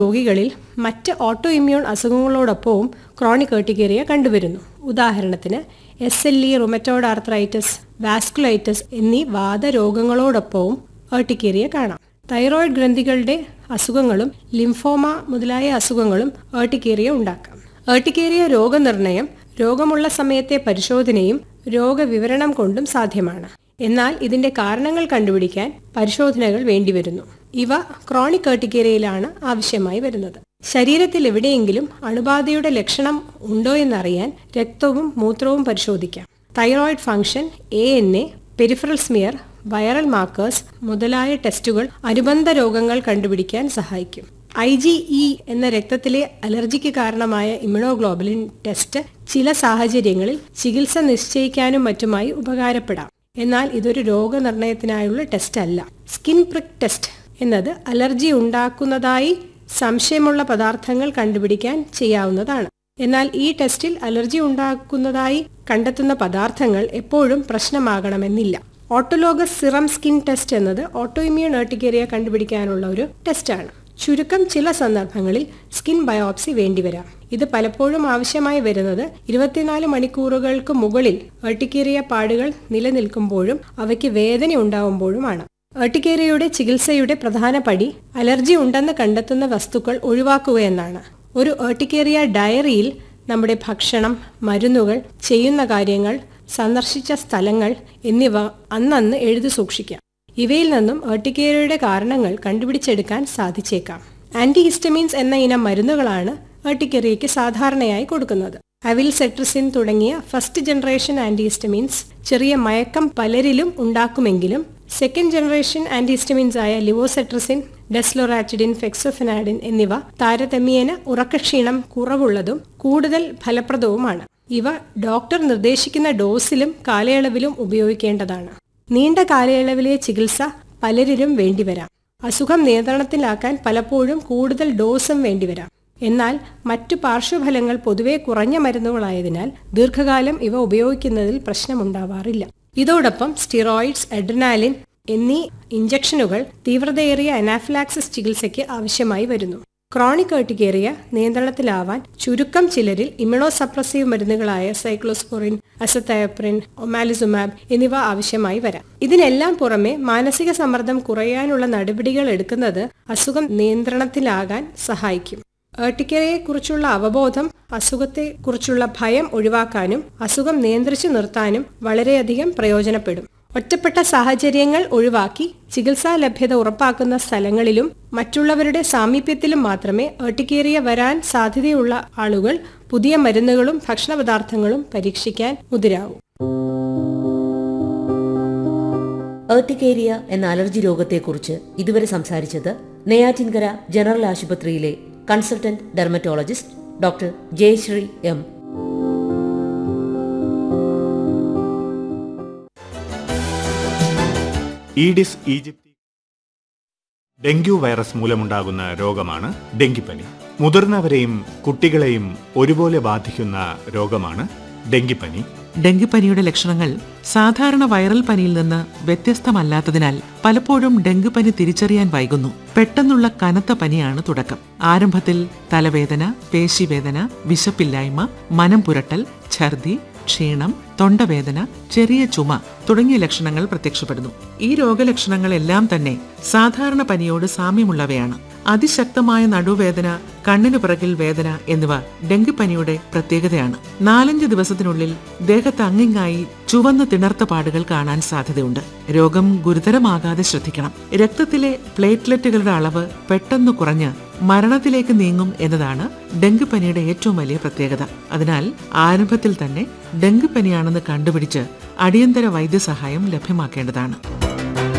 രോഗികളിൽ മറ്റ് auto immune അസുഖങ്ങളോടൊപ്പവും chronic urticaria കണ്ടുവരുന്നു. ഉദാഹരണത്തിന് SLE, റുമറ്റോയ്ഡ് ആർത്രൈറ്റിസ്, വാസ്കുലൈറ്റിസ് എന്നീ വാതരോഗങ്ങളോടൊപ്പവും ഏർട്ടിക്കേറിയ കാണാം. തൈറോയ്ഡ് ഗ്രന്ഥികളുടെ അസുഖങ്ങളും ലിംഫോമ മുതലായ അസുഖങ്ങളും ഏർട്ടിക്കേറിയ ഉണ്ടാക്കാം. ഏർട്ടിക്കേറിയ രോഗനിർണയം രോഗമുള്ള സമയത്തെ പരിശോധനയും രോഗവിവരണം കൊണ്ടും സാധ്യമാണ്. എന്നാൽ ഇതിന്റെ കാരണങ്ങൾ കണ്ടുപിടിക്കാൻ പരിശോധനകൾ വേണ്ടിവരുന്നു. ഇവ ക്രോണിക് ഏർട്ടിക്കേറിയയിലാണ് ആവശ്യമായി വരുന്നത്. ശരീരത്തിൽ എവിടെയെങ്കിലും അണുബാധയുടെ ലക്ഷണം ഉണ്ടോ എന്നറിയാൻ രക്തവും മൂത്രവും പരിശോധിക്കാം. Thyroid function, ANA, peripheral smear, viral markers മുതലായ ടെസ്റ്റുകൾ അനുബന്ധ രോഗങ്ങൾ കണ്ടുപിടിക്കാൻ സഹായിക്കും. IgE എന്ന രക്തത്തിലെ അലർജിക്ക് കാരണമായ ഇമ്മ്യൂണോഗ്ലോബുലിൻ ടെസ്റ്റ് ചില സാഹചര്യങ്ങളിൽ ചികിത്സ നിശ്ചയിക്കാനും മറ്റുമായി ഉപകാരപ്പെടാം. എന്നാൽ ഇതൊരു രോഗനിർണയത്തിനായുള്ള ടെസ്റ്റ് അല്ല. സ്കിൻ പ്രിക് ടെസ്റ്റ് എന്നത് അലർജി ഉണ്ടാക്കുന്നതായി സംശയമുള്ള പദാർത്ഥങ്ങൾ കണ്ടുപിടിക്കാൻ ചെയ്യാവുന്നതാണ്. എന്നാൽ ഈ ടെസ്റ്റിൽ അലർജി ഉണ്ടാക്കുന്നതായി കണ്ടെത്തുന്ന പദാർത്ഥങ്ങൾ എപ്പോഴും പ്രശ്നമാകണമെന്നില്ല. ഓട്ടോലോഗസ് സിറം സ്കിൻ ടെസ്റ്റ് എന്നത് ഓട്ടോ ഇമ്മ്യൂൺ ഏർട്ടിക്കേറിയ കണ്ടുപിടിക്കാനുള്ള ഒരു ടെസ്റ്റാണ്. ചുരുക്കം ചില സന്ദർഭങ്ങളിൽ സ്കിൻ ബയോപ്സി വേണ്ടിവരാം. ഇത് പലപ്പോഴും ആവശ്യമായി വരുന്നത് 24 മണിക്കൂറുകൾക്ക് മുകളിൽ ഏർട്ടിക്കേറിയ പാടുകൾ നിലനിൽക്കുമ്പോഴും അവയ്ക്ക് വേദന ഉണ്ടാവുമ്പോഴുമാണ്. ഏർട്ടിക്കേറിയയുടെ ചികിത്സയുടെ പ്രധാന പടി അലർജി ഉണ്ടെന്ന് കണ്ടെത്തുന്ന വസ്തുക്കൾ ഒഴിവാക്കുക എന്നാണ്. ഒരു ഏർട്ടിക്കേറിയ ഡയറിയിൽ നമ്മുടെ ഭക്ഷണം, മരുന്നുകൾ, ചെയ്യുന്ന കാര്യങ്ങൾ, സന്ദർശിച്ച സ്ഥലങ്ങൾ എന്നിവ അന്നന്ന് എഴുതി സൂക്ഷിക്കാം. ഇവയിൽ നിന്നും ഏർട്ടിക്കേറിയയുടെ കാരണങ്ങൾ കണ്ടുപിടിച്ചെടുക്കാൻ സാധിച്ചേക്കാം. ആന്റിഹിസ്റ്റമീൻസ് എന്ന ഇനം മരുന്നുകളാണ് ഏർട്ടിക്കേറിയയ്ക്ക് സാധാരണയായി കൊടുക്കുന്നത്. അവിൽസെട്രിസിൻ തുടങ്ങിയ ഫസ്റ്റ് ജനറേഷൻ ആന്റിഹിസ്റ്റമീൻസ് ചെറിയ മയക്കം പലരിലും ഉണ്ടാക്കുമെങ്കിലും സെക്കൻഡ് ജനറേഷൻ ആന്റിഹിസ്റ്റമീൻസ് ആയ ലിവോസെട്രിസിൻ, ഡെസ്ലോറാറ്റിഡിൻ, ഫെക്സോഫെനാഡിൻ എന്നിവ താരതമ്യേന ഉറക്കക്ഷീണം കുറവുള്ളതും കൂടുതൽ ഫലപ്രദവുമാണ്. ഇവ ഡോക്ടർ നിർദ്ദേശിക്കുന്ന ഡോസിലും കാലയളവിലും ഉപയോഗിക്കേണ്ടതാണ്. നീണ്ട കാലയളവിലെ ചികിത്സ പലരിലും വേണ്ടിവരാം. അസുഖം നിയന്ത്രണത്തിലാക്കാൻ പലപ്പോഴും കൂടുതൽ ഡോസും വേണ്ടിവരാം. എന്നാൽ മറ്റു പാർശ്വഫലങ്ങൾ പൊതുവെ കുറഞ്ഞ മരുന്നുകളായതിനാൽ ദീർഘകാലം ഇവ ഉപയോഗിക്കുന്നതിൽ പ്രശ്നമുണ്ടാവാറില്ല. ഇതോടൊപ്പം സ്റ്റിറോയിഡ്സ്, അഡ്രിനാലിൻ എന്നീ ഇഞ്ചക്ഷനുകൾ തീവ്രതയേറിയ അനാഫിലാക്സിസ് ചികിത്സയ്ക്ക് ആവശ്യമായി വരുന്നു. ക്രോണിക് ഏർട്ടിക്കേറിയ നിയന്ത്രണത്തിലാവാൻ ചുരുക്കം ചിലരിൽ ഇമ്മ്യൂണോസപ്രസീവ് മരുന്നുകളായ സൈക്ലോസ്പോറിൻ, അസതയോപ്രിൻ, ഒമാലിസുമാബ് എന്നിവ ആവശ്യമായി വരാം. ഇതിനെല്ലാം പുറമെ മാനസിക സമ്മർദ്ദം കുറയാനുള്ള നടപടികൾ എടുക്കുന്നത് അസുഖം നിയന്ത്രണത്തിലാകാൻ സഹായിക്കും. ഏർട്ടിക്കേറിയയെക്കുറിച്ചുള്ള അവബോധം അസുഖത്തെക്കുറിച്ചുള്ള ഭയം ഒഴിവാക്കാനും അസുഖം നിയന്ത്രിച്ചു നിർത്താനും വളരെയധികം പ്രയോജനപ്പെടും. ഒറ്റപ്പെട്ട സാഹചര്യങ്ങൾ ഒഴിവാക്കി ചികിത്സാ ലഭ്യത ഉറപ്പാക്കുന്ന സ്ഥലങ്ങളിലും മറ്റുള്ളവരുടെ സാമീപ്യത്തിലും മാത്രമേ ഏർട്ടിക്കേറിയ വരാൻ സാധ്യതയുള്ള ആളുകൾ പുതിയ മരുന്നുകളും ഭക്ഷണപദാർത്ഥങ്ങളും പരീക്ഷിക്കാൻ മുതിരാവൂ. ഏർട്ടിക്കേറിയ എന്ന അലർജി രോഗത്തെക്കുറിച്ച് ഇതുവരെ സംസാരിച്ചത് നെയ്യാറ്റിൻകര ജനറൽ ആശുപത്രിയിലെ consultant dermatologist doctor Jayashree M. Aedes ഈജിപ്തി dengue virus മൂലമുണ്ടാകുന്ന രോഗമാണ് ഡെങ്കിപ്പനി. മുതിർന്നവരെയും കുട്ടികളെയും ഒരുപോലെ ബാധിക്കുന്ന രോഗമാണ് ഡെങ്കിപ്പനി. ഡെങ്കിപ്പനിയുടെ ലക്ഷണങ്ങൾ സാധാരണ വൈറൽ പനിയിൽ നിന്ന് വ്യത്യസ്തമല്ലാത്തതിനാൽ പലപ്പോഴും ഡെങ്കിപ്പനി തിരിച്ചറിയാൻ വൈകുന്നു. പെട്ടെന്നുള്ള കനത്ത പനിയാണ് തുടക്കം. ആരംഭത്തിൽ തലവേദന, പേശിവേദന, വിശപ്പില്ലായ്മ, മനം പുരട്ടൽ, ഛർദി, ക്ഷീണം, തൊണ്ടവേദന, ചെറിയ ചുമ തുടങ്ങിയ ലക്ഷണങ്ങൾ പ്രത്യക്ഷപ്പെടുന്നു. ഈ രോഗലക്ഷണങ്ങളെല്ലാം തന്നെ സാധാരണ പനിയോട് സാമ്യമുള്ളവയാണ്. അതിശക്തമായ നടുവേദന, കണ്ണിനു പിറകിൽ വേദന എന്നിവ ഡെങ്കിപ്പനിയുടെ പ്രത്യേകതയാണ്. 4-5 ദിവസത്തിനുള്ളിൽ ദേഹത്ത് അങ്ങിങ്ങായി ചുവന്ന തിണർത്ത പാടുകൾ കാണാൻ സാധ്യതയുണ്ട്. രോഗം ഗുരുതരമാകാതെ ശ്രദ്ധിക്കണം. രക്തത്തിലെ പ്ലേറ്റ്ലെറ്റുകളുടെ അളവ് പെട്ടെന്ന് കുറഞ്ഞ് മരണത്തിലേക്ക് നീങ്ങും എന്നതാണ് ഡെങ്കിപ്പനിയുടെ ഏറ്റവും വലിയ പ്രത്യേകത. അതിനാൽ ആരംഭത്തിൽ തന്നെ ഡെങ്കിപ്പനിയാണെന്ന് കണ്ടുപിടിച്ച് അടിയന്തര വൈദ്യസഹായം ലഭ്യമാക്കേണ്ടതാണ്.